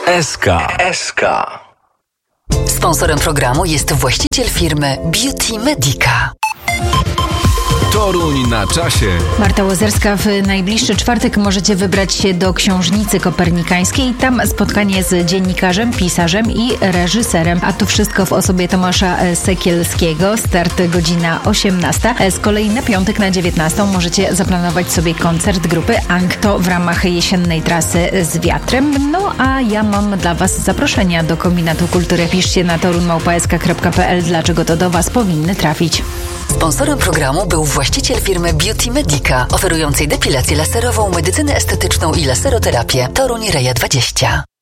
SK. Sponsorem programu jest właściciel firmy Beauty Medica. Toruń na czasie. Marta Łazerska. W najbliższy czwartek możecie wybrać się do Książnicy Kopernikańskiej. Tam spotkanie z dziennikarzem, pisarzem i reżyserem. A to wszystko w osobie Tomasza Sekielskiego. Start godzina 18. Z kolei na piątek na 19 możecie zaplanować sobie koncert grupy Ankto w ramach jesiennej trasy z wiatrem. No a ja mam dla Was zaproszenia do Kombinatu Kultury. Piszcie na torun@sk.pl, dlaczego to do Was powinny trafić. Sponsorem programu był właściciel firmy Beauty Medica, oferującej depilację laserową, medycynę estetyczną i laseroterapię. Toruń Reja 20.